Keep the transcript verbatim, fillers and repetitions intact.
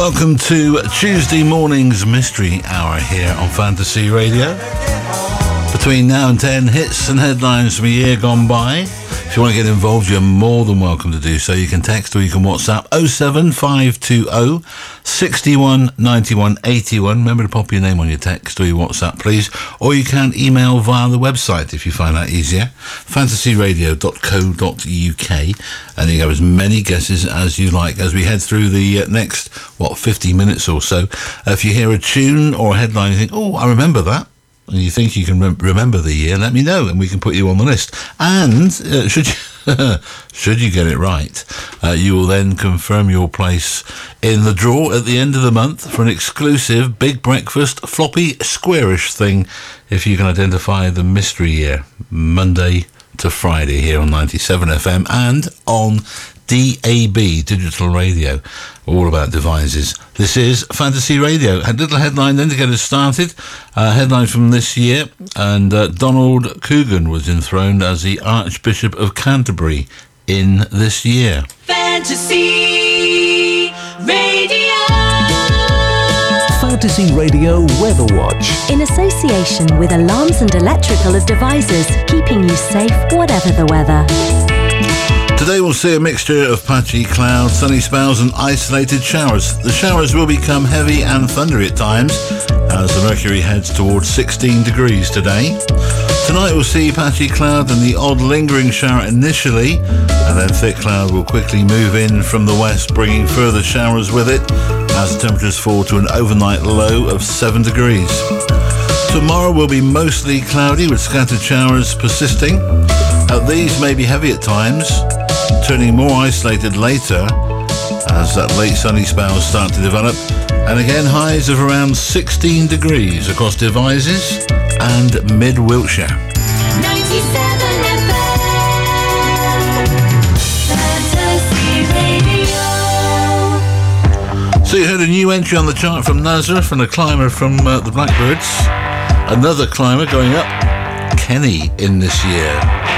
Welcome to Tuesday morning's Mystery Hour here on Fantasy Radio. Between now and ten, hits and headlines from a year gone by. If you want to get involved, you're more than welcome to do so. You can text or you can WhatsApp oh seven five two oh, six one, nine one, eight one. Remember to pop your name on your text or your WhatsApp, please. Or you can email via the website if you find that easier, fantasy radio dot co dot uk. And you have as many guesses as you like as we head through the uh, next, what, fifty minutes or so. Uh, if you hear a tune or a headline, you think, oh, I remember that, and you think you can rem- remember the year, let me know and we can put you on the list. And uh, should you should you get it right, uh, you will then confirm your place in the draw at the end of the month for an exclusive big breakfast floppy squarish thing if you can identify the mystery year, Monday to Friday here on ninety-seven F M and on D A B, digital radio, all about devices. This is Fantasy Radio. A little headline then to get us started. A headline from this year, and uh, Donald Coogan was enthroned as the Archbishop of Canterbury in this year. Fantasy Radio. Fantasy Radio Weather Watch. In association with Alarms and Electrical Devices, keeping you safe whatever the weather. Today we'll see a mixture of patchy clouds, sunny spells and isolated showers. The showers will become heavy and thundery at times as the mercury heads towards sixteen degrees today. Tonight we'll see patchy cloud and the odd lingering shower initially, and then thick cloud will quickly move in from the west, bringing further showers with it as the temperatures fall to an overnight low of seven degrees. Tomorrow will be mostly cloudy with scattered showers persisting. Uh, these may be heavy at times, turning more isolated later as that late sunny spells start to develop. And again, highs of around sixteen degrees across Devizes and mid-Wiltshire. ninety-seven F M. Fantasy Radio. So you heard a new entry on the chart from Nazareth and a climber from uh, the Blackbirds. Another climber going up, Kenny, in this year.